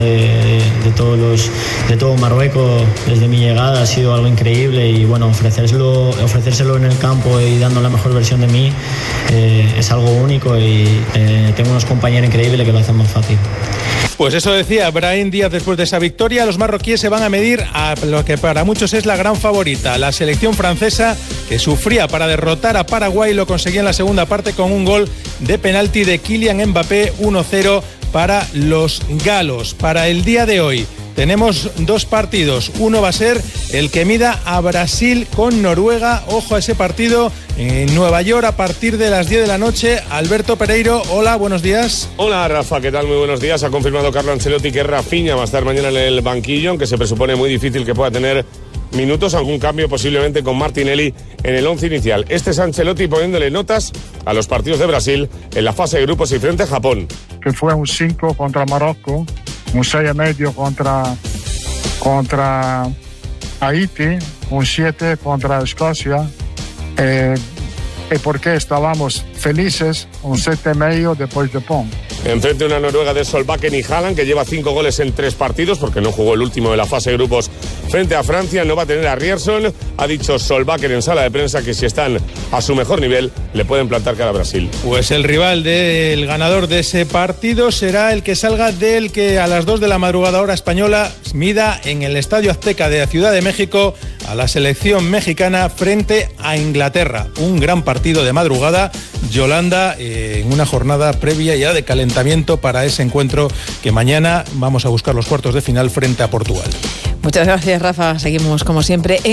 de todo Marruecos desde mi llegada ha sido algo increíble y bueno, ofrecérselo en el campo y dando la mejor versión de mí es algo único y tengo unos compañeros increíbles que lo hacen más fácil. Pues eso decía Brahim Díaz después de esa victoria. Los marroquíes se van a medir a lo que para muchos es la gran favorita, la selección francesa, que sufría para derrotar a Paraguay y lo conseguía en la segunda parte con un gol de penalti de Kylian Mbappé, 1-0 para los galos. Para el día de hoy tenemos dos partidos. Uno va a ser el que mida a Brasil con Noruega. Ojo a ese partido en Nueva York a partir de las 10 de la noche. Alberto Pereiro, hola, buenos días. Hola Rafa, ¿qué tal? Muy buenos días. Ha confirmado Carlo Ancelotti que Rafinha va a estar mañana en el banquillo, aunque se presupone muy difícil que pueda tener minutos, algún cambio posiblemente con Martinelli en el 11 inicial. Este es Ancelotti poniéndole notas a los partidos de Brasil en la fase de grupos y frente a Japón. Que fue un 5 contra Marruecos, un 6,5 contra Haití, un 7 contra Escocia, y porque estábamos felices, un 7,5 después de Pong. Enfrente una Noruega de Solbakken y Haaland, que lleva 5 goles en 3 partidos, porque no jugó el último de la fase de grupos frente a Francia. No va a tener a Ryerson. Ha dicho Solbakken en sala de prensa que si están a su mejor nivel, le pueden plantar cara a Brasil. Pues el rival del ganador de ese partido será el que salga del que a las 2 de la madrugada hora española mida en el Estadio Azteca de la Ciudad de México a la selección mexicana frente a Inglaterra. Un gran partido de madrugada, Yolanda, en una jornada previa ya de calentamiento para ese encuentro que mañana vamos a buscar los cuartos de final frente a Portugal. Muchas gracias, Rafa. Seguimos como siempre